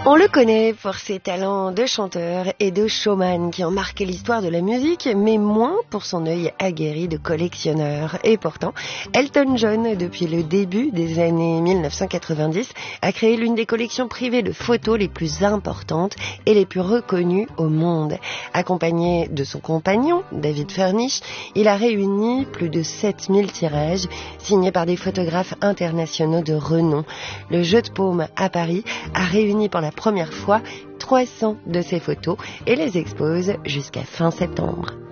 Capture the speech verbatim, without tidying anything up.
On le connaît pour ses talents de chanteur et de showman qui ont marqué l'histoire de la musique, mais moins pour son œil aguerri de collectionneur. Et pourtant, Elton John, depuis le début des années mille neuf cent quatre-vingt-dix, a créé l'une des collections privées de photos les plus importantes et les plus reconnues au monde. Accompagné de son compagnon, David Furnish, il a réuni plus de sept mille tirages signés par des photographes internationaux de renom. Le Jeu de Paume à Paris a réuni pour la première fois trois cents de ces photos et les expose jusqu'à fin septembre.